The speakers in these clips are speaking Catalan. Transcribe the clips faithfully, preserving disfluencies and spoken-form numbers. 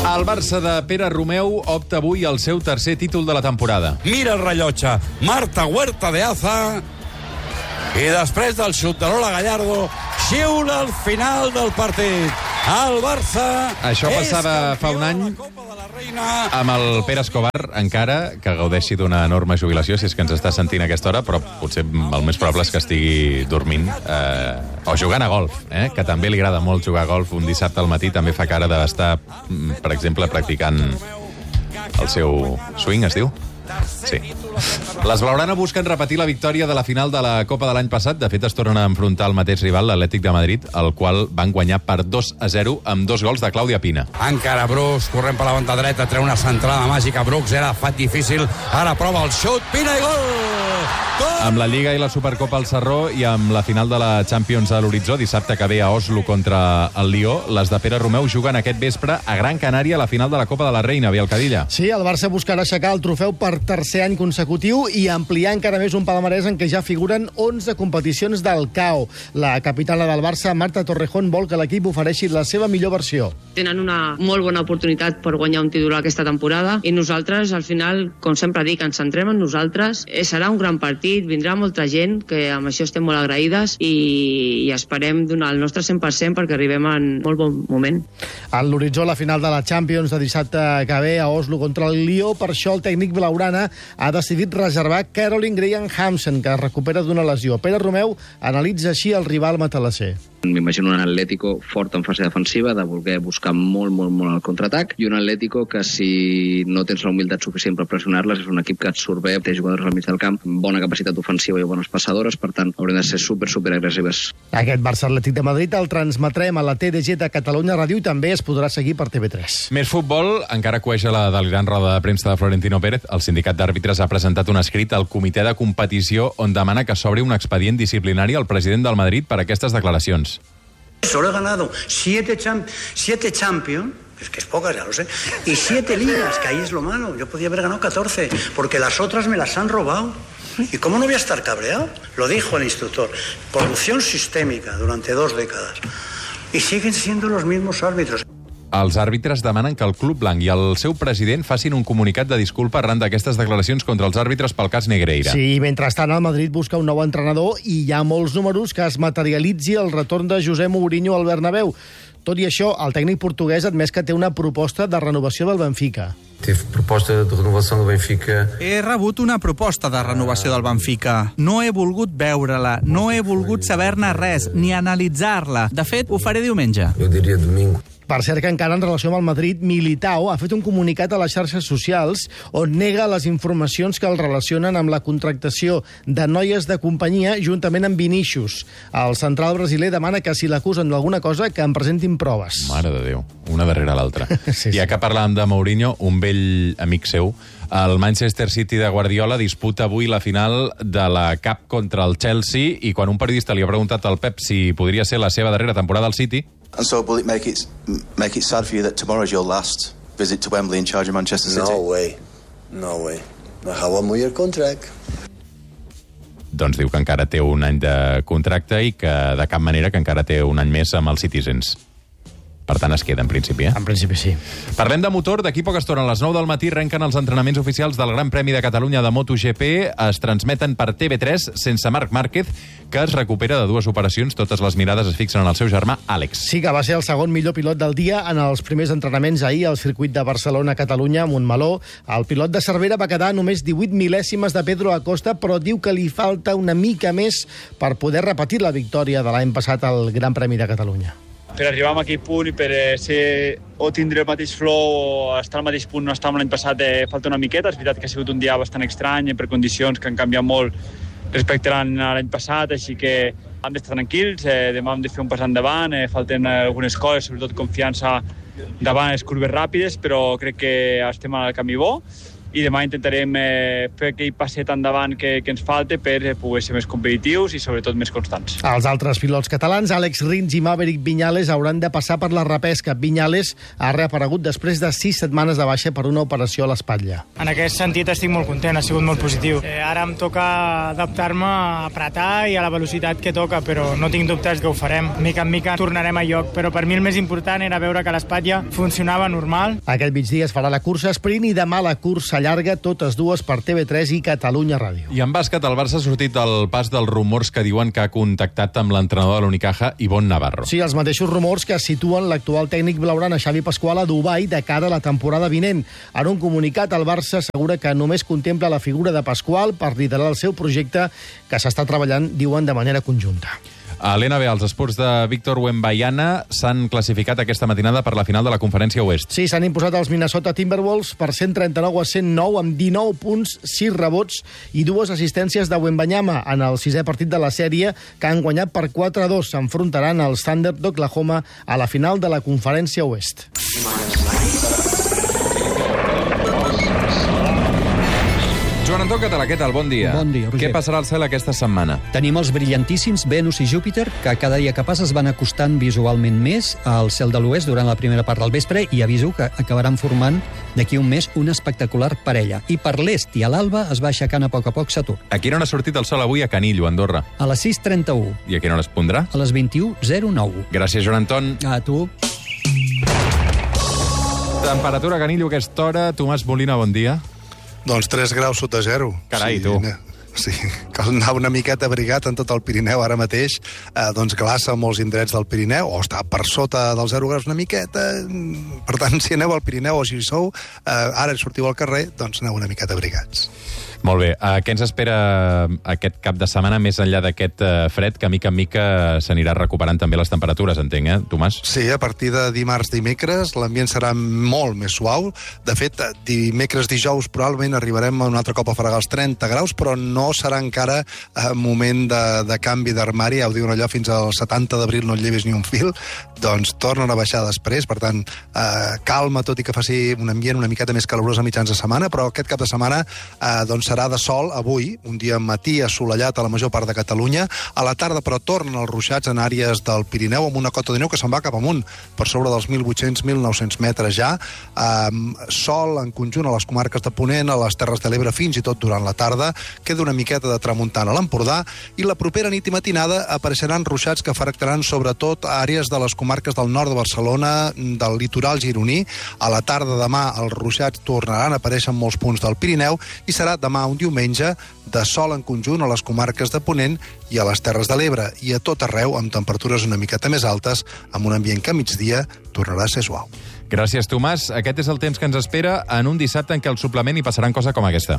El Barça de Pere Romeu opta avui al seu tercer títol de la temporada. Mira el rellotge. Marta Huerta de Aza. I després del xut de Lola Gallardo, xiula al final del partit. El Barça... Això passava fa un any amb el Pere Escobar, encara, que gaudeixi d'una enorme jubilació, si és que ens està sentint a aquesta hora, però potser el més probable és que estigui dormint eh, o jugant a golf, eh, que també li agrada molt jugar a golf. Un dissabte al matí també fa cara d'estar, per exemple, practicant el seu swing, es diu? Sí. Les Blaugrana busquen repetir la victòria de la final de la Copa de l'any passat. De fet, es tornen a enfrontar al mateix rival, l'Atlètic de Madrid, el qual van guanyar per dos a zero amb dos gols de Clàudia Pina. Encara Brooks, corrent per la banda dreta, treu una centrada màgica. Brooks era fat difícil, ara prova el xut, Pina i gol! Gol! Amb la Lliga i la Supercopa al Sarró i amb la final de la Champions a l'horitzó, dissabte que ve a Oslo contra el Lió, les de Pere Romeu juguen aquest vespre a Gran Canària a la final de la Copa de la Reina. Biel Cadilla. Sí, el Barça buscarà aixecar el trofeu per tercer any consecutiu i ampliar encara més un palmarès en què ja figuren onze competicions del C A O. La capitana del Barça, Marta Torrejón, vol que l'equip ofereixi la seva millor versió. Tenen una molt bona oportunitat per guanyar un títol aquesta temporada i nosaltres, al final, com sempre dic, ens centrem en nosaltres. Eh, serà un gran partit, vindrà molta gent, que amb això estem molt agraïdes i, i esperem donar el nostre cent per cent perquè arribem en molt bon moment. A l'horitzó, la final de la Champions de dissabte que ve a Oslo contra el Lió. Per això el tècnic blaugrana ha decidit reservar Caroline Graham Hansen, que es recupera d'una lesió. Pere Romeu analitza així el rival matalasser. M'imagino un Atlético fort en fase defensiva, de voler buscar molt, molt, molt el contraatac, i un Atlético que, si no tens la humilitat suficient per pressionar-les, és un equip que et surt bé, té jugadors al mig del camp, bona capacitat ofensiva i bones passadores, per tant, haurem de ser super, super agressives. Aquest Barça Atlètic de Madrid el transmetrem a la T D G de Catalunya Ràdio i també es podrà seguir per T V tres. Més futbol, encara coeix a la delirant roda de premsa de Florentino Pérez. El sindicat d'àrbitres ha presentat un escrit al comitè de competició on demana que s'obri un expedient disciplinari al president del Madrid per aquestes declaracions. Solo he ganado siete, champ siete Champions, es que es pocas, ya lo sé, y siete ligas, que ahí es lo malo. Yo podía haber ganado catorce, porque las otras me las han robado. ¿Y cómo no voy a estar cabreado? Lo dijo el instructor. Corrupción sistémica durante dos décadas. Y siguen siendo los mismos árbitros. Els àrbitres demanen que el Club Blanc i el seu president facin un comunicat de disculpa arran d'aquestes declaracions contra els àrbitres pel cas Negreira. Sí, i mentrestant el Madrid busca un nou entrenador i hi ha molts números que es materialitzi el retorn de José Mourinho al Bernabéu. Tot i això, el tècnic portuguès ha admès que té una proposta de renovació del Benfica. Teve proposta de renovació del Benfica. He rebut una proposta de renovació del Benfica. No he volgut veure-la, no he volgut saber-ne res, ni analitzar-la. De fet, ho faré diumenge. Jo diria domingo. Per cert que encara en relació amb el Madrid, Militao ha fet un comunicat a les xarxes socials on nega les informacions que el relacionen amb la contractació de noies de companyia juntament amb Vinícius. El central brasiler demana que si l'acusen d'alguna cosa que en presentin proves. Mare de Déu, una darrere l'altra. Sí, sí. Ja que parlàvem de Mourinho, un vell amic seu, el Manchester City de Guardiola disputa avui la final de la Cup contra el Chelsea i quan un periodista li ha preguntat al Pep si podria ser la seva darrera temporada al City... And so will it make it make it sad for you that tomorrow is your last visit to Wembley in charge of Manchester City? No way. No way. I have one more year contract. Doncs diu que encara té un any de contracte i que de cap manera que encara té un any més amb els Citizens. Per tant, es queda, en principi, eh? En principi, sí. Parlem de motor. D'aquí poca estona, a les nou del matí, renquen els entrenaments oficials del Gran Premi de Catalunya de MotoGP. Es transmeten per T V tres, sense Marc Márquez, que es recupera de dues operacions. Totes les mirades es fixen en el seu germà, Àlex. Sí, que va ser el segon millor pilot del dia en els primers entrenaments ahir al circuit de Barcelona-Catalunya, a Montmeló. El pilot de Cervera va quedar només divuit mil·lèsimes de Pedro Acosta, però diu que li falta una mica més per poder repetir la victòria de l'any passat al Gran Premi de Catalunya. Per arribar a aquell punt i per ser o tindre el mateix flow o estar al mateix punt no estar l'any passat eh, falta una miqueta. És veritat que ha sigut un dia bastant estrany per condicions que han canviat molt respecte a l'any passat, així que hem d'estar tranquils, eh, demà hem de fer un pas endavant, eh, falten algunes coses, sobretot confiança davant les curves ràpides, però crec que estem al camí bo i demà intentarem eh, fer aquell passet endavant que, que ens falta per eh, poder ser més competitius i sobretot més constants. Els altres pilots catalans, Àlex Rins i Maverick Viñales, hauran de passar per la repesca. Viñales ha reaparegut després de sis setmanes de baixa per una operació a l'espatlla. En aquest sentit estic molt content, ha sigut molt positiu. Eh, ara em toca adaptar-me a apretar i a la velocitat que toca, però no tinc dubtes que ho farem. Mica en mica tornarem a lloc, però per mi el més important era veure que l'espatlla funcionava normal. Aquest migdia es farà la cursa sprint i demà la cursa llarga, totes dues per T V tres i Catalunya Ràdio. I en bàsquet, el Barça ha sortit del pas dels rumors que diuen que ha contactat amb l'entrenador de l'Unicaja, Ivonne Navarro. Sí, els mateixos rumors que situen l'actual tècnic blaugrana Xavi Pascual a Dubai de cara a la temporada vinent. En un comunicat, el Barça assegura que només contempla la figura de Pascual per liderar el seu projecte que s'està treballant, diuen, de manera conjunta. A l'N B A, els Spurs de Víctor Wembanyama s'han classificat aquesta matinada per la final de la Conferència Oest. Sí, s'han imposat els Minnesota Timberwolves per cent trenta-nou a cent nou amb dinou punts, sis rebots i dues assistències de Wembanyama en el sisè partit de la sèrie, que han guanyat per quatre a dos. S'enfrontaran als Thunder d'Oklahoma a la final de la Conferència Oest. Joan Anton Català, què tal? Bon dia. Bon dia, Roger. Què passarà al cel aquesta setmana? Tenim els brillantíssims Venus i Júpiter, que cada dia que passa es van acostant visualment més al cel de l'oest durant la primera part del vespre, i aviso que acabaran formant d'aquí un mes una espectacular parella. I per l'est i a l'alba es va aixecant a poc a poc Saturn. A quina hora ha sortit el sol avui a Canillo, Andorra? A les sis trenta-u. I a quina hora es pondrà? A les vint-i-u zero nou. Gràcies, Joan Anton. A tu. Temperatura a Canillo a aquesta hora. Tomàs Molina, bon dia. Doncs tres graus sota zero. Carai, sí, tu. Sí, cal anar una miqueta abrigat en tot el Pirineu ara mateix. Eh, doncs glaça a molts indrets del Pirineu, o està per sota dels zero graus una miqueta. Per tant, si aneu al Pirineu o si hi sou, eh, ara sortiu al carrer, doncs aneu una miqueta abrigats. Molt bé. Uh, què ens espera aquest cap de setmana, més enllà d'aquest uh, fred, que mica en mica s'anirà recuperant també les temperatures, entenc, eh, Tomàs? Sí, a partir de dimarts, dimecres, l'ambient serà molt més suau. De fet, dimecres, dijous, probablement arribarem un altre cop a fregar els trenta graus, però no serà encara eh, moment de, de canvi d'armari. Ja ho diuen allò, fins al setanta d'abril no et lleves ni un fil. Doncs tornen a baixar després, per tant, eh, calma, tot i que faci un ambient una miqueta més calorós a mitjans de setmana, però aquest cap de setmana eh, doncs serà de sol avui, un dia matí assolellat a la major part de Catalunya. A la tarda, però, tornen els ruixats en àrees del Pirineu amb una cota de neu que se'n va cap amunt, per sobre dels mil vuit-cents mil nou-cents metres ja. Um, sol en conjunt a les comarques de Ponent, a les Terres de l'Ebre, fins i tot durant la tarda. Queda una miqueta de tramuntana a l'Empordà i la propera nit i matinada apareixeran ruixats que afectaran sobretot àrees de les comarques del nord de Barcelona, del litoral gironí. A la tarda demà els ruixats tornaran a aparèixer en molts punts del Pirineu i serà demà un diumenge de sol en conjunt a les comarques de Ponent i a les Terres de l'Ebre, i a tot arreu amb temperatures una miqueta més altes, amb un ambient que a migdia tornarà a ser suau. Gràcies, Tomàs. Aquest és el temps que ens espera en un dissabte en què al suplement hi passaran coses com aquesta.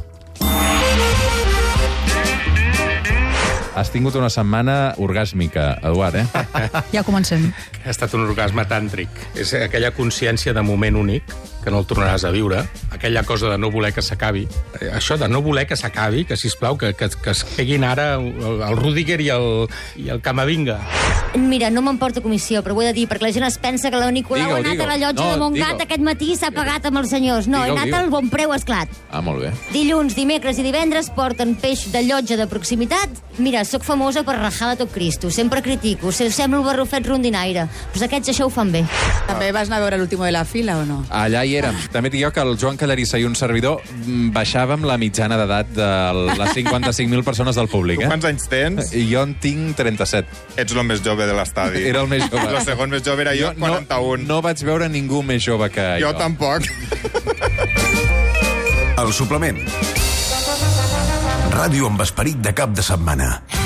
Has tingut una setmana orgàsmica, Eduard, eh? Ja comencem. Ha estat un orgasme tàntric. És aquella consciència de moment únic que no el tornaràs a viure, aquella cosa de no voler que s'acabi. Això de no voler que s'acabi, que, sisplau, que, que, que es peguin ara el, el Rudiger i el, i el Camavinga. Mira, no m'emporta comissió, però ho he de dir, perquè la gent es pensa que la Nicolau ha anat a la llotja no, de Montgat digo. Aquest matí i s'ha pagat amb els senyors. No, digo, he anat digo. Al bon preu esclat. Ah, molt bé. Dilluns, dimecres i divendres porten peix de llotja de proximitat. Mira, sóc famosa per rajar de tot Cristo. Sempre critico, se semblo el barrufet rondinaire. Però aquests això ho fan bé. També vas anar a veure l'último de la fila o no? Allà hi érem. També dic jo que el Joan Callarissa i un servidor baixàvem la mitjana d'edat de les cinquanta-cinc mil persones del públic. Tu quants anys tens? I jo en tinc trenta-set. Ets el més jove de l'estadi. Era el més jove. El segon més jove era jo, jo quaranta-un. No, no vaig veure ningú més jove que jo. Jo tampoc. El suplement. Ràdio amb esperit de cap de setmana.